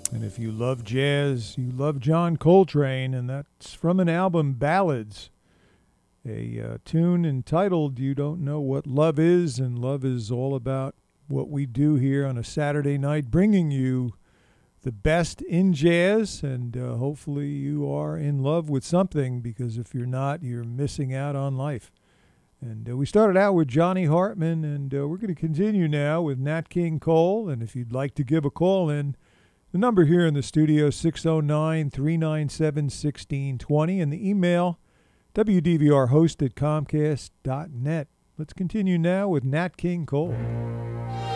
And if you love jazz, you love John Coltrane, and that's from an album, Ballads, a tune entitled You Don't Know What Love Is, and love is all about what we do here on a Saturday night, bringing you the best in jazz, and hopefully you are in love with something, because if you're not, you're missing out on life. And we started out with Johnny Hartman, and we're going to continue now with Nat King Cole. And if you'd like to give a call in, the number here in the studio, 609-397-1620, and the email, wdvrhost@comcast.net. Let's continue now with Nat King Cole.